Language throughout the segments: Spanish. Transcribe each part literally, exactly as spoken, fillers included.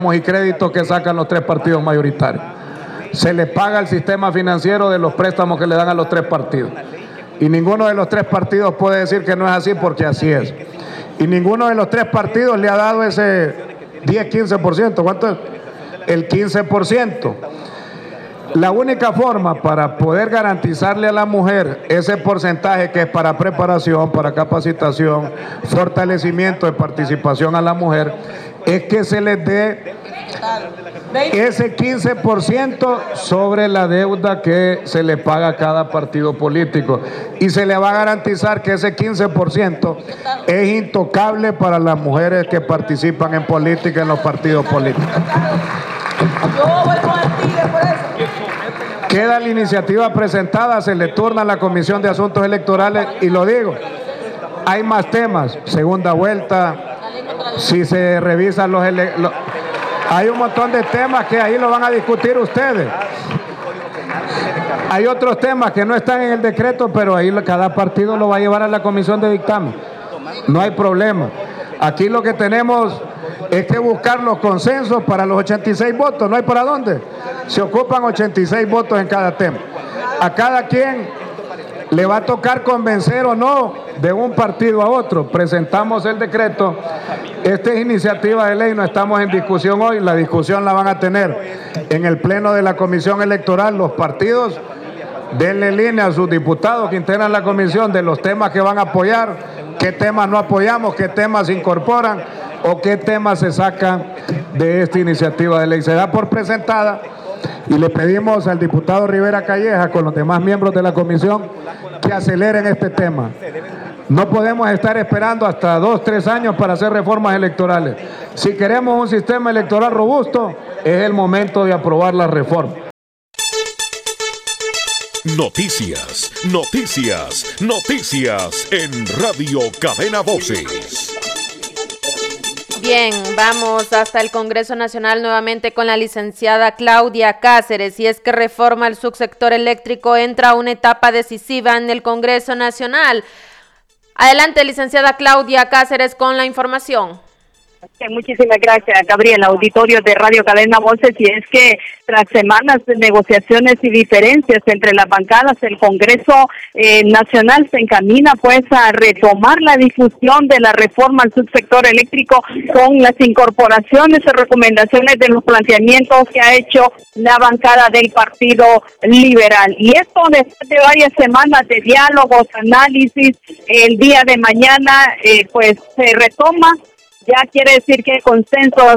y créditos que sacan los tres partidos mayoritarios. Se les paga el sistema financiero de los préstamos que le dan a los tres partidos. Y ninguno de los tres partidos puede decir que no es así, porque así es. Y ninguno de los tres partidos le ha dado ese diez, quince por ciento. ¿Cuánto es? El quince por ciento. La única forma para poder garantizarle a la mujer ese porcentaje que es para preparación, para capacitación, fortalecimiento de participación a la mujer, es que se les dé ese quince por ciento sobre la deuda que se le paga a cada partido político. Y se le va a garantizar que ese quince por ciento es intocable para las mujeres que participan en política en los partidos políticos. Yo voy con el tigre por eso. Queda la iniciativa presentada, se le turna a la Comisión de Asuntos Electorales y lo digo, hay más temas, segunda vuelta, si se revisan los, ele los... Hay un montón de temas que ahí lo van a discutir ustedes. Hay otros temas que no están en el decreto, pero ahí cada partido lo va a llevar a la comisión de dictamen. No hay problema. Aquí lo que tenemos es que buscar los consensos para los ochenta y seis votos, no hay para dónde. Se ocupan ochenta y seis votos en cada tema. A cada quien le va a tocar convencer o no de un partido a otro. Presentamos el decreto. Esta es iniciativa de ley, no estamos en discusión hoy. La discusión la van a tener en el pleno de la comisión electoral. Los partidos denle línea a sus diputados que integran la comisión de los temas que van a apoyar, qué temas no apoyamos, qué temas se incorporan o qué temas se sacan de esta iniciativa de ley. Se da por presentada y le pedimos al diputado Rivera Calleja con los demás miembros de la comisión que aceleren este tema. No podemos estar esperando hasta dos, tres años para hacer reformas electorales. Si queremos un sistema electoral robusto, es el momento de aprobar la reforma. Noticias, noticias, noticias en Radio Cadena Voces. Bien, vamos hasta el Congreso Nacional nuevamente con la licenciada Claudia Cáceres. Y es que reforma al subsector eléctrico entra a una etapa decisiva en el Congreso Nacional. Adelante, licenciada Claudia Cáceres, con la información. Muchísimas gracias, Gabriela, auditorio de Radio Cadena Voces. Y es que tras semanas de negociaciones y diferencias entre las bancadas, el Congreso eh, Nacional se encamina pues a retomar la discusión de la reforma al subsector eléctrico con las incorporaciones y recomendaciones de los planteamientos que ha hecho la bancada del Partido Liberal. Y esto después de varias semanas de diálogos, análisis, el día de mañana eh, pues se retoma. Ya quiere decir que hay consensos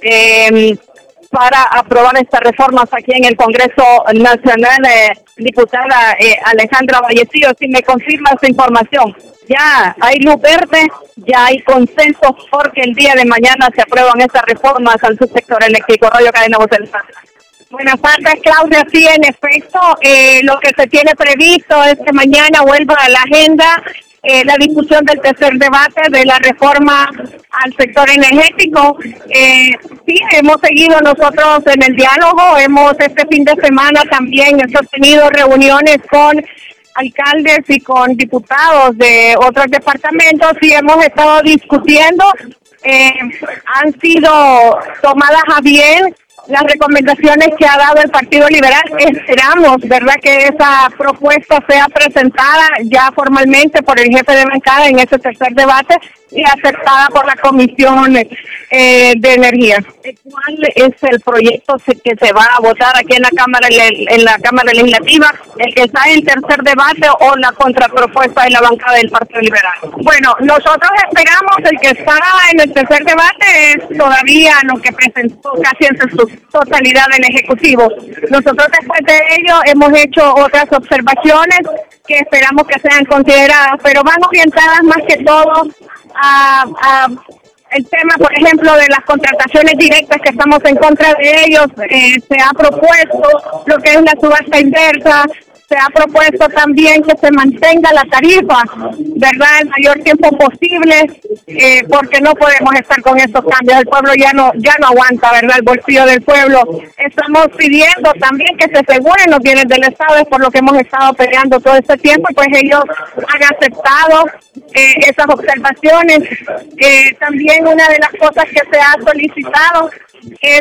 eh, para aprobar estas reformas aquí en el Congreso Nacional. Eh, diputada eh, Alejandra Vallecillo, si me confirma esta información, ya hay luz verde, ya hay consenso porque el día de mañana se aprueban estas reformas al subsector eléctrico. Radio Cadena Voces. Buenas tardes, Claudia. Sí, en efecto, eh, lo que se tiene previsto es que mañana vuelva a la agenda Eh, la discusión del tercer debate de la reforma al sector energético. Eh, sí, hemos seguido nosotros en el diálogo, hemos este fin de semana también sostenido reuniones con alcaldes y con diputados de otros departamentos y hemos estado discutiendo, eh, han sido tomadas a bien las recomendaciones que ha dado el Partido Liberal. Esperamos, ¿verdad?, que esa propuesta sea presentada ya formalmente por el jefe de bancada en ese tercer debate y aceptada por la Comisión eh, de Energía. ¿Cuál es el proyecto que se va a votar aquí en la Cámara en la Cámara Legislativa? ¿El que está en tercer debate o la contrapropuesta de la bancada del Partido Liberal? Bueno, nosotros esperamos el que está en el tercer debate es todavía lo que presentó casi en su totalidad el Ejecutivo. Nosotros después de ello hemos hecho otras observaciones que esperamos que sean consideradas, pero van orientadas más que todo a, a el tema, por ejemplo, de las contrataciones directas, que estamos en contra de ellos. Eh, se ha propuesto lo que es la subasta inversa, se ha propuesto también que se mantenga la tarifa, ¿verdad?, el mayor tiempo posible, eh, porque no podemos estar con estos cambios. El pueblo ya no ya no aguanta, ¿verdad?, el bolsillo del pueblo. Estamos pidiendo también que se aseguren los bienes del Estado, es por lo que hemos estado peleando todo este tiempo, y pues ellos han aceptado eh, esas observaciones. Eh, también una de las cosas que se ha solicitado es